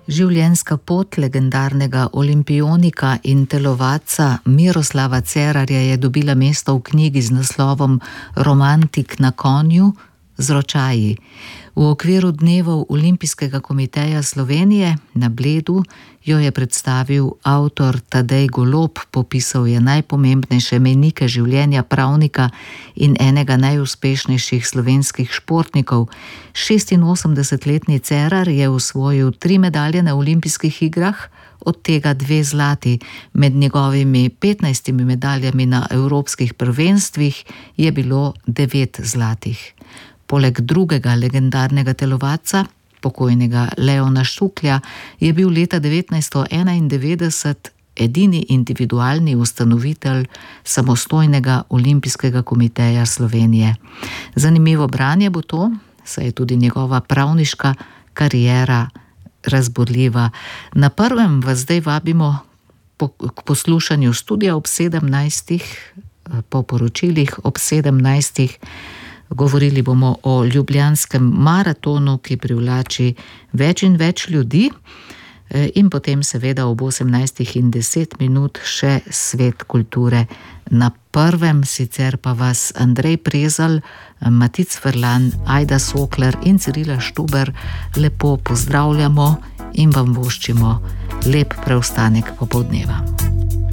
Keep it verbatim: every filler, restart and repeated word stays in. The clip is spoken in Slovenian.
Življenjska pot legendarnega olimpionika in telovadca Miroslava Cerarja je dobila mesto v knjigi z naslovom Romantik na konju z ročaji. V okviru dnevov Olimpijskega komiteja Slovenije na Bledu jo je predstavil avtor Tadej Golob, popisal je najpomembnejše mejnike življenja pravnika in enega najuspešnejših slovenskih športnikov. šestinosemdesetletni Cerar je osvojil tri medalje na olimpijskih igrah, od tega dve zlati. Med njegovimi petnajstimi medaljami na evropskih prvenstvih je bilo devet zlatih. Poleg drugega legendarnega telovadca, pokojnega Leona Štuklja, je bil leta devetnajststo enaindevetdeset edini individualni ustanovitelj samostojnega Olimpijskega komiteja Slovenije. Zanimivo branje bo to, saj je tudi njegova pravniška kariera razburljiva. Na prvem vas zdaj vabimo po, k poslušanju studia ob sedemnajstih, po poročilih ob sedemnajstih. Govorili bomo o ljubljanskem maratonu, ki privlači več in več ljudi, in potem seveda ob osemnajstih in deset minut še Svet kulture. Na prvem sicer pa vas Andrej Prezal, Matic Ferlan, Ajda Sokler in Cirila Štuber lepo pozdravljamo in vam voščimo lep preostanek popoldneva.